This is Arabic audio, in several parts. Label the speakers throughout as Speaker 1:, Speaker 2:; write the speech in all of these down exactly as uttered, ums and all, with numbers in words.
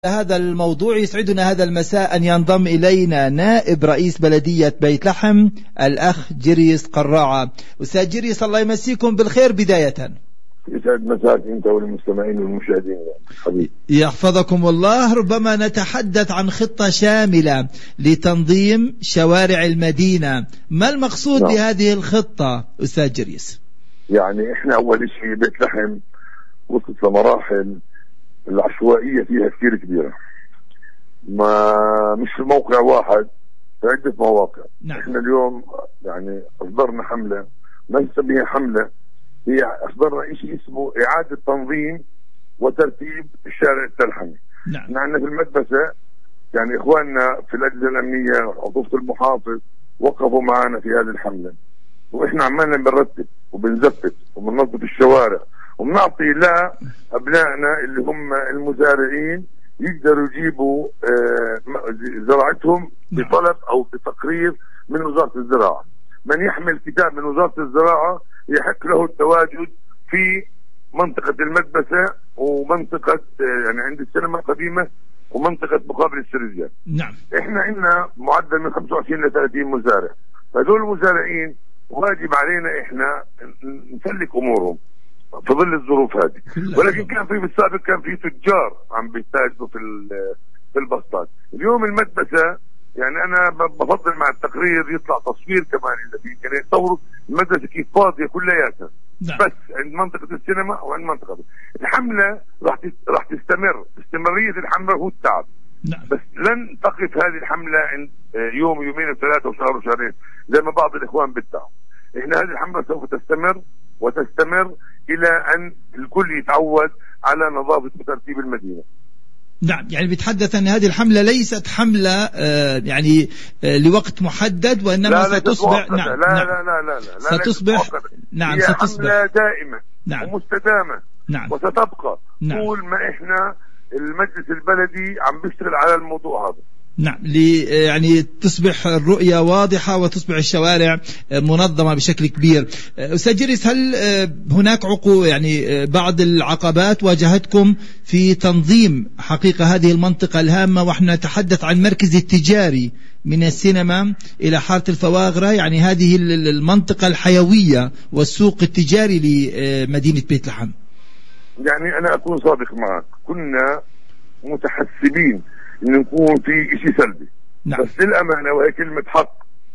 Speaker 1: هذا الموضوع يسعدنا هذا المساء أن ينضم إلينا نائب رئيس بلدية بيت لحم الأخ جريس قراعة. أستاذ جريس، الله يمسيكم بالخير. بداية
Speaker 2: يسعد مساك أنت والمستمعين والمشاهدين حبيبي.
Speaker 1: يحفظكم الله. ربما نتحدث عن خطة شاملة لتنظيم شوارع المدينة، ما المقصود
Speaker 2: نعم.
Speaker 1: بهذه الخطة أستاذ جريس؟
Speaker 2: يعني إحنا أول شيء بيت لحم وصلت لمراحل العشوائية فيها كثير كبيرة، ما مش في موقع واحد، في عدة مواقع.
Speaker 1: نعم.
Speaker 2: احنا اليوم يعني اصدرنا حملة، ما نسميها حملة، هي اصدرنا شيء اسمه اعادة تنظيم وترتيب الشارع التلحمي.
Speaker 1: نعم.
Speaker 2: احنا عندنا في المدبسة يعني اخواننا في الاجهزة الامنية عطوفة المحافظ وقفوا معنا في هذه الحملة، واحنا عمالنا بنرتب وبنزفت وبننظف الشوارع وبنعطي لأبنائنا اللي هم المزارعين يقدروا يجيبوا زراعتهم بطلب أو بتقرير من وزارة الزراعة. من يحمل كتاب من وزارة الزراعة يحق له التواجد في منطقة المدبسة ومنطقة يعني عند السينما القديمة ومنطقة مقابل السرجان.
Speaker 1: نعم.
Speaker 2: احنا عندنا معدل من خمسة وعشرين ل ثلاثين مزارع، فهذول المزارعين واجب علينا احنا نسلك امورهم في ظل الظروف هذه. ولكن كان في بالسابق كان في تجار عم بيتاجروا في في البسطات. اليوم المدبسه يعني انا بفضل مع التقرير يطلع تصوير كمان اذا في كان يصوروا المدبسه كيف فاضيه كلياتها. نعم. بس عند منطقه السينما وعند منطقه الحمله راح راح تستمر. استمراريه الحمله هو التعب.
Speaker 1: نعم. بس
Speaker 2: لن تقف هذه الحمله عند يوم يومين وثلاثه وشهر وشهرين زي ما بعض الاخوان بدعوا. احنا هذه الحمله سوف تستمر وتستمر الى ان الكل يتعود على نظافه وترتيب المدينه.
Speaker 1: نعم، يعني بيتحدث ان هذه الحمله ليست حمله آه يعني آه لوقت محدد، وانما
Speaker 2: لا لا
Speaker 1: ستصبح
Speaker 2: لا
Speaker 1: نعم
Speaker 2: لا
Speaker 1: نعم
Speaker 2: لا لا لا, لا, لا
Speaker 1: ستصبح نعم
Speaker 2: هي
Speaker 1: ستصبح
Speaker 2: حمله دائمه.
Speaker 1: نعم.
Speaker 2: ومستدامه.
Speaker 1: نعم.
Speaker 2: وستبقى.
Speaker 1: نعم.
Speaker 2: طول ما احنا المجلس البلدي عم بيشتغل على الموضوع هذا.
Speaker 1: نعم، لي يعني تصبح الرؤية واضحة وتصبح الشوارع منظمة بشكل كبير. أستاذ جريس، هل هناك عقو يعني بعض العقبات واجهتكم في تنظيم حقيقة هذه المنطقة الهامة، ونحن نتحدث عن المركز التجاري من السينما إلى حارة الفواغرة، يعني هذه المنطقة الحيوية والسوق التجاري لمدينة بيت لحم؟
Speaker 2: يعني أنا أكون صادق معك، كنا متحسبين إن نكون في شيء سلبي.
Speaker 1: نعم.
Speaker 2: بس للأمانة وهي كلمة حق،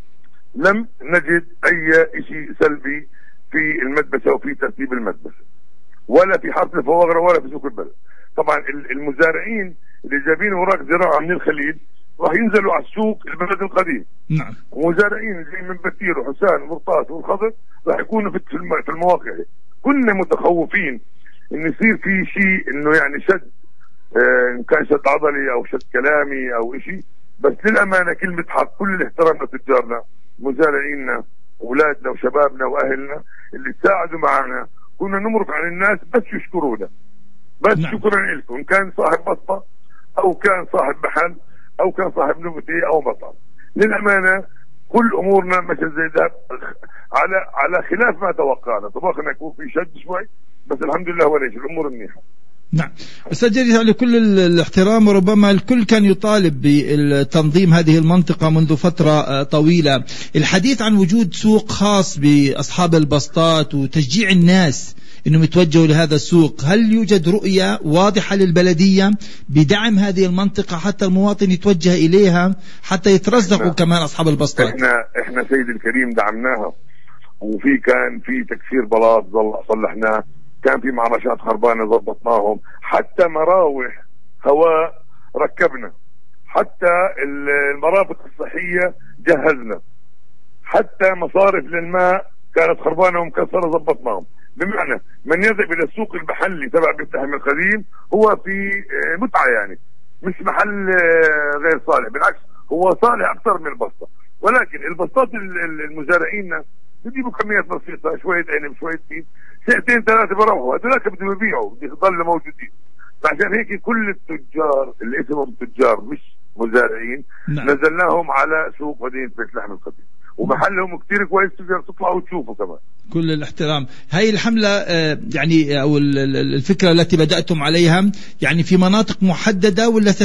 Speaker 2: لم نجد أي شيء سلبي في المدبسة وفي ترتيب المدبسة ولا في حارة الفواغرة ولا في سوق البلد. طبعا المزارعين اللي جايبين وراق زراعة من الخليل راح ينزلوا على السوق البلد القديم.
Speaker 1: نعم.
Speaker 2: ومزارعين زي من بتير وحسان ومرطاس والخضر راح يكونوا في المواقع. كنا متخوفين إن يصير في شيء إنه يعني شد، إن كان شد عضلي أو شد كلامي أو إشي. بس للأمانة كلمة حق، كل الاحترام لتجارنا مزارعينا أولادنا وشبابنا وأهلنا اللي تساعدوا معنا. كنا نمرق عن الناس بس يشكرونا، بس. نعم. شكرا لكم، إن كان صاحب بسطة أو كان صاحب محل أو كان صاحب نبتة أو مطعم. للأمانة كل أمورنا مشى زي ده على على خلاف ما توقعنا. طبعا يكون في شد شوي، بس الحمد لله وليش الأمور منيحة.
Speaker 1: نعم. أستاذ جريس، لكل الاحترام، وربما الكل كان يطالب بتنظيم هذه المنطقة منذ فترة طويلة. الحديث عن وجود سوق خاص بأصحاب البسطات وتشجيع الناس أنهم يتوجهوا لهذا السوق، هل يوجد رؤية واضحة للبلدية بدعم هذه المنطقة حتى المواطن يتوجه إليها حتى يترزقوا كمان أصحاب البسطات؟
Speaker 2: احنا احنا سيد الكريم دعمناها، وفي كان في تكسير بلاط صلحناه، كان في معرشات خربانة ضبطناهم، حتى مراوح هواء ركبنا، حتى المرافق الصحية جهزنا، حتى مصارف للماء كانت خربانة ومكسرة ضبطناهم. بمعنى من يذهب إلى السوق المحلي تبع بيت لحم القديم هو في متعة، يعني مش محل غير صالح، بالعكس هو صالح أكثر من البسطة. ولكن البسطات المزارعين بيجيبوا كميات بسيطة، شوية عنب شوية تين، ساعتين ثلاثة بروحوا، هذولاك بدهم يبيعوا، بدهم يضلوا موجودين. فعشان هيك كل التجار اللي اسمهم تجار مش مزارعين، نعم. نزلناهم على سوق مدينة بيت لحم القديم، ومحلهم كتير كويس، تقدر تطلع وتشوفه كمان.
Speaker 1: كل الاحترام. هاي الحملة يعني أو الفكرة التي بدأتم عليها يعني في مناطق محددة ولا